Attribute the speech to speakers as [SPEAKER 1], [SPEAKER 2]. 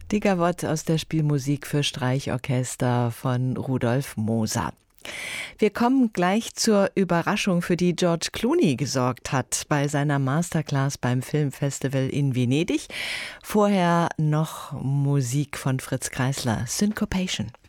[SPEAKER 1] Die Gavotte aus der Spielmusik für Streichorchester von Rudolf Moser. Wir kommen gleich zur Überraschung, für die George Clooney gesorgt hat bei seiner Masterclass beim Filmfestival in Venedig. Vorher noch Musik von Fritz Kreisler, Syncopation.